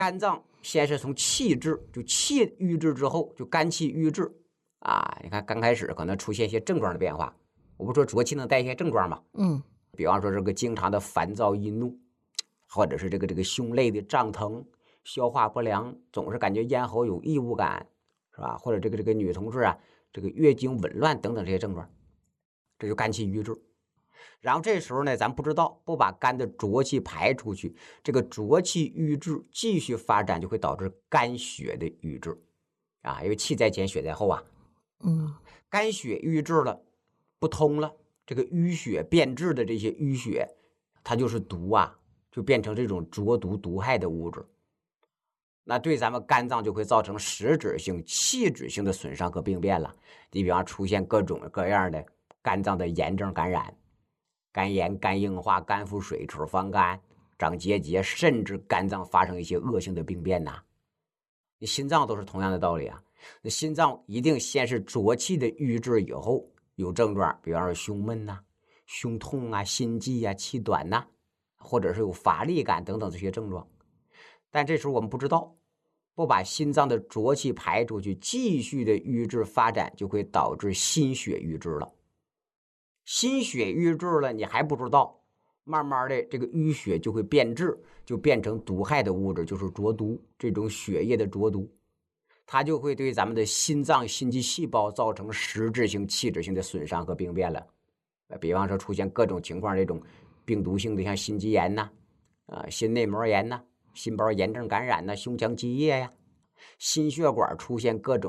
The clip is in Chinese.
肝脏先是从气滞，就气郁滞之后，就肝气郁滞啊。你看刚开始可能出现一些症状的变化，我不说浊气能带一些症状吗？比方说这个经常的烦躁易怒，或者是这个胸肋的胀疼、消化不良，总是感觉咽喉有异物感，是吧？或者这个女同志啊，这个月经紊乱等等这些症状，这就肝气郁滞。然后这时候呢，咱不知道，不把肝的浊气排出去，这个浊气郁滞继续发展，就会导致肝血的郁滞啊，因为气在前，血在后啊。肝血郁滞了，不通了，这个淤血变质的这些淤血，它就是毒啊，就变成这种浊毒毒害的物质。那对咱们肝脏就会造成实质性、器质性的损伤和病变了。你比方出现各种各样的肝脏的炎症感染。肝炎、肝硬化、肝腹水肿、方肝、长结节，甚至肝脏发生一些恶性的病变呐。你心脏都是同样的道理啊。那心脏一定先是浊气的郁滞以后有症状，比方说胸闷呐、胸痛啊、心悸啊、气短呐，或者是有乏力感等等这些症状。但这时候我们不知道，不把心脏的浊气排出去，继续的郁滞发展，就会导致心血郁滞了。心血郁滞了，你还不知道，慢慢的这个淤血就会变质，就变成毒害的物质，就是浊毒，这种血液的浊毒，它就会对咱们的心脏、心肌细胞造成实质性、器质性的损伤和病变了。比方说出现各种情况，这种病毒性的，像心肌炎呐、心内膜炎呐、心包炎症感染呐、胸腔积液呀、心血管出现各种